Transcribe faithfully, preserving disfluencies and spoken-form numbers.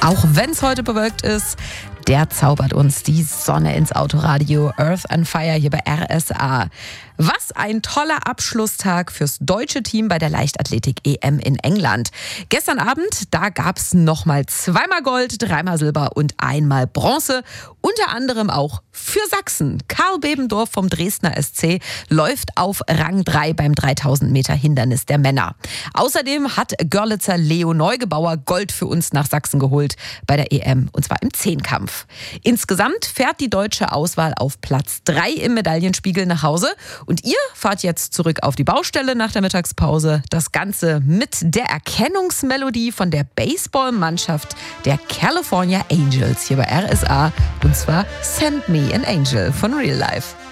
Auch wenn es heute bewölkt ist, der zaubert uns die Sonne ins Autoradio. Earth on Fire hier bei R S A. Was ein toller Abschlusstag fürs deutsche Team bei der Leichtathletik-E M in England. Gestern Abend, da gab es nochmal zweimal Gold, dreimal Silber und einmal Bronze. Unter anderem auch für Sachsen. Karl Bebendorf vom Dresdner S C läuft auf Rang drei beim dreitausend Meter Hindernis der Männer. Außerdem hat Görlitzer Leo Neugebauer Gold für uns nach Sachsen geholt bei der E M, und zwar im Zehnkampf. Insgesamt fährt die deutsche Auswahl auf Platz drei im Medaillenspiegel nach Hause. Und ihr fahrt jetzt zurück auf die Baustelle nach der Mittagspause. Das Ganze mit der Erkennungsmelodie von der Baseballmannschaft der California Angels hier bei R S A. Und zwar Send Me an Angel von Real Life.